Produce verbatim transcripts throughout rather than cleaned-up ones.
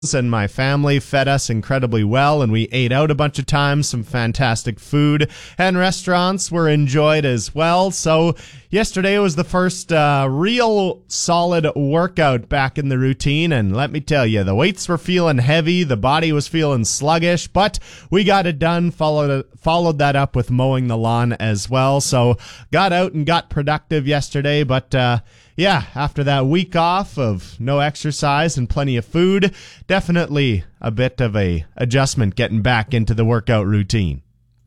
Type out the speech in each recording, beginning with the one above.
and my family fed us incredibly well, and we ate out a bunch of times. Some fantastic food and restaurants were enjoyed as well. So yesterday was the first uh, real solid workout back in the routine, and let me tell you, the weights were feeling heavy, the body was feeling sluggish, but we got it done. Followed followed that up with mowing the lawn as well. So got out and got productive yesterday, but uh, yeah, after that week off of no exercise and plenty of food, definitely a bit of a adjustment getting back into the workout routine.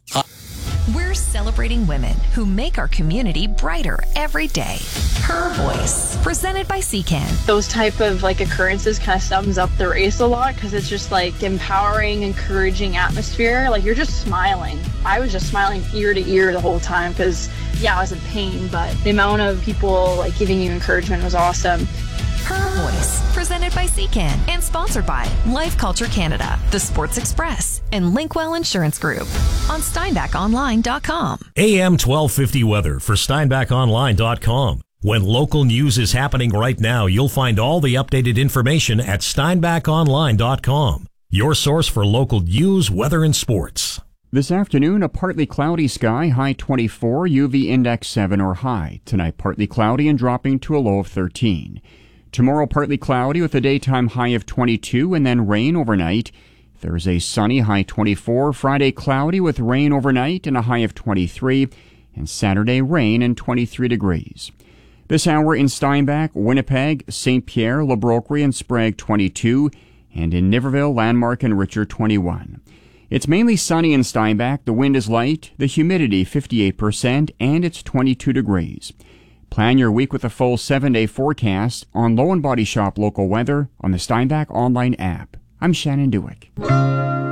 We're celebrating women who make our community brighter every day. Her Voice, presented by C C A N. Those type of like occurrences kind of sums up the race a lot because it's just like empowering, encouraging atmosphere. Like you're just smiling. I was just smiling ear to ear the whole time because, yeah, I was in pain, but the amount of people like giving you encouragement was awesome. Her Voice, presented by C C A N and sponsored by Life Culture Canada, The Sports Express, and Linkwell Insurance Group on Steinbach Online dot com. A M twelve fifty weather for Steinbach Online dot com. When local news is happening right now, you'll find all the updated information at Steinbach Online dot com, your source for local news, weather, and sports. This afternoon, a partly cloudy sky, high twenty-four, U V index seven or high. Tonight, partly cloudy and dropping to a low of thirteen. Tomorrow, partly cloudy with a daytime high of twenty-two and then rain overnight. Thursday, sunny, high twenty-four. Friday, cloudy with rain overnight and a high of twenty-three. And Saturday, rain and twenty-three degrees. This hour in Steinbach, Winnipeg, Saint Pierre, Le Brocquerie, and Sprague, twenty-two. And in Niverville, Landmark, and Richard, twenty-one. It's mainly sunny in Steinbach. The wind is light, the humidity fifty-eight percent, and it's twenty-two degrees. Plan your week with a full seven-day forecast on Low and Body Shop local weather on the Steinbach online app. I'm Shannon Dewick.